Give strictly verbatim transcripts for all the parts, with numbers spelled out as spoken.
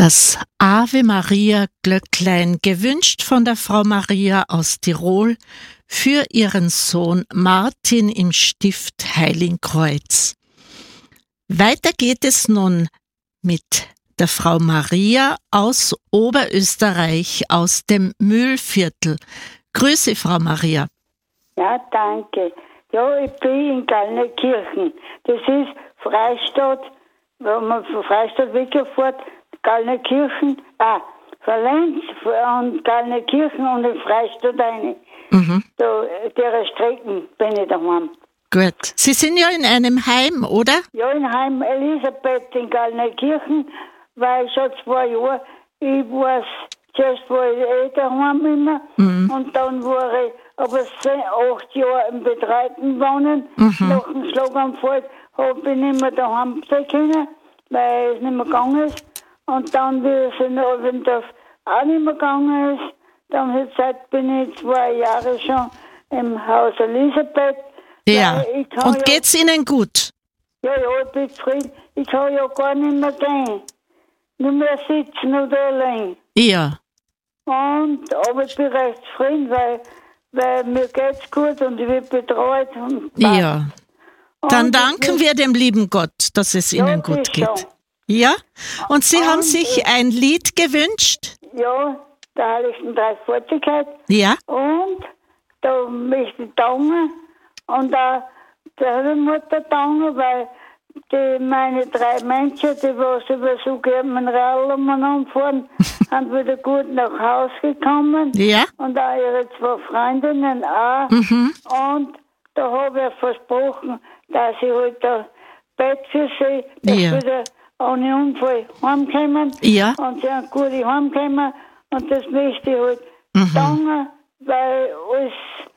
Das Ave Maria Glöcklein, gewünscht von der Frau Maria aus Tirol für ihren Sohn Martin im Stift Heiligenkreuz. Weiter geht es nun mit der Frau Maria aus Oberösterreich, aus dem Mühlviertel. Grüße, Frau Maria. Ja, danke. Ja, ich bin in Gallnerkirchen. Das ist Freistadt, wenn man von Freistadt weggefährt, Gallnerkirchen, ah, von Lenz und Gallnerkirchen und in Freistadt rein. Mhm. Da, der Strecken bin ich daheim. Gut. Sie sind ja in einem Heim, oder? Ja, in Heim Elisabeth in Gallnerkirchen, weil schon zwei Jahre, ich war, zuerst war ich eh daheim immer, mhm. und dann war ich aber acht Jahre im betreuten Wohnen. Mhm. Nach dem Schlaganfall habe ich nicht mehr daheim sein können, weil es nicht mehr gegangen ist. Und dann, wie es in Abendorf auch nicht mehr gegangen ist, dann jetzt bin ich zwei Jahre schon im Haus Elisabeth. Ja, und ja, geht's Ihnen gut? Ja, ja, ich bin zufrieden. Ich kann ja gar nicht mehr gehen. Nur mehr sitzen oder allein. Ja. Und, aber ich bin recht zufrieden, weil, weil mir geht's gut und ich werde betreut. Und ja. Dann und danken wir dem lieben Gott, dass es Ihnen ja, gut geht. Schon. Ja? Und Sie und, haben sich ein Lied gewünscht? Ja, der Heiligsten Dreifaltigkeit. Ja. Und da möchte ich danken. Und auch der Mutter danken, weil die, meine drei Menschen, die was über so gerne mit dem Rad umeinander fahren, sind wieder gut nach Hause gekommen. Ja. Und auch ihre zwei Freundinnen auch. Mhm. Und da habe ich versprochen, dass ich halt ein Bett für sie, dass ja. sie wieder ohne Unfall heimkommen. Ja. Und sie sind gut heimkommen. Und das möchte ich halt mhm. danken, weil alles,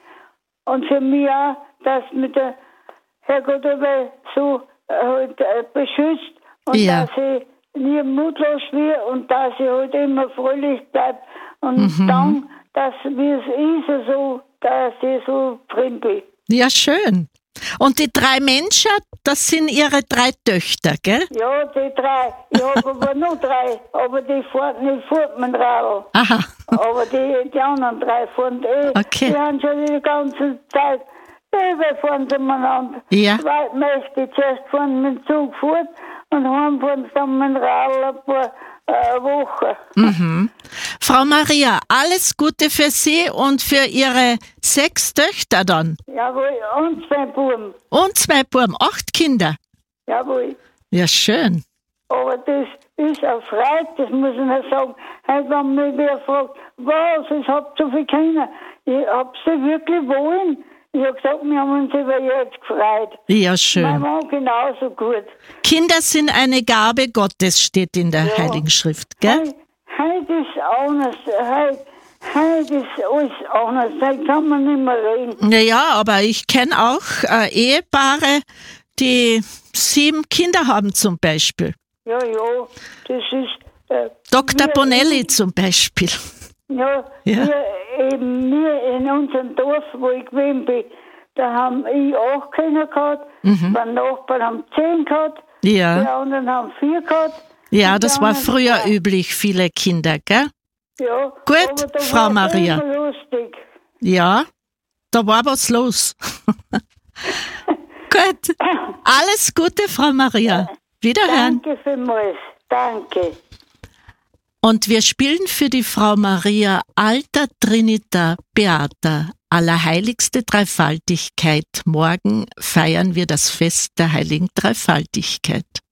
und für mich auch, dass mit der Herrgott aber so halt äh, beschützt und ja. dass ich nie mutlos wird und dass ich halt immer fröhlich bleibe und mhm. dann, dass wie es ist, so, dass ich so drin bin. Ja, schön. Und die drei Menschen, das sind Ihre drei Töchter, gell? Ja, die drei. Ich habe aber nur drei, aber die fahren nicht fort mit dem Radl. Aha. Aber die, die anderen drei fahren eh. Okay. Die haben schon die ganze Zeit wir fahren sie miteinander. Ja. Weil möchte zuerst fahren mit dem Zug fort und heimfahren sie dann mit dem Radl ein paar äh, Wochen. Mhm. Frau Maria, alles Gute für Sie und für Ihre sechs Töchter dann. Jawohl, und zwei Buben. Und zwei Buben, acht Kinder. Jawohl. Ja, schön. Aber das ist auch frei, das muss ich nicht sagen. Heute, wenn mich wer fragt, was, ich hab so viele Kinder. Ich hab sie wirklich wollen. Ich habe gesagt, wir haben uns über jetzt gefreut. Ja, schön. Mein Mann genauso gut. Kinder sind eine Gabe Gottes, steht in der ja. Heiligen Schrift, gell? Heute ist anders. Heute, heute ist alles anders. Heute kann man nicht mehr reden. Naja, aber ich kenne auch äh, Ehepaare, die sieben Kinder haben zum Beispiel. Ja, ja, das ist... Äh, Doktor Bonelli zum Beispiel. Ja, ja. Wir, eben wir in unserem Dorf, wo ich gewesen bin, da haben ich acht Kinder gehabt, mhm. meine Nachbarn haben zehn gehabt, ja. die anderen haben vier gehabt. Ja, das war früher zwei. üblich, viele Kinder, gell? Ja. Gut, Frau Maria. Lustig. Ja, da war was los. Gut, alles Gute, Frau Maria. Wiederhören. Danke vielmals, danke. Und wir spielen für die Frau Maria Alta Trinita Beata, Allerheiligste Dreifaltigkeit. Morgen feiern wir das Fest der Heiligen Dreifaltigkeit.